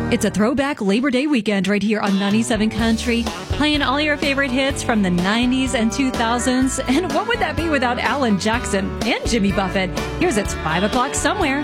It's a throwback Labor Day weekend right here on 97 Country, playing all your favorite hits from the 90s and 2000s. And what would that be without Alan Jackson and Jimmy Buffett? Here's It's 5 o'clock somewhere.